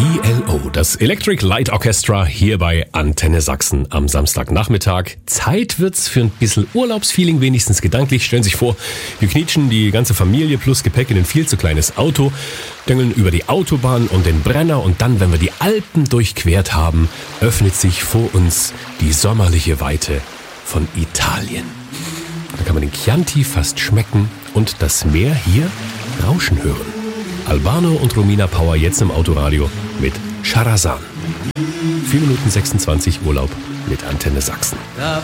ELO, das Electric Light Orchestra hier bei Antenne Sachsen am Samstagnachmittag. Zeit wird's für ein bisschen Urlaubsfeeling, wenigstens gedanklich. Stellen Sie sich vor, wir knietschen die ganze Familie plus Gepäck in ein viel zu kleines Auto, dängeln über die Autobahn und den Brenner und dann, wenn wir die Alpen durchquert haben, öffnet sich vor uns die sommerliche Weite von Italien. Da kann man den Chianti fast schmecken und das Meer hier rauschen hören. Albano und Romina Power jetzt im Autoradio mit Charazan. 4 Minuten 26 Urlaub mit Antenne Sachsen.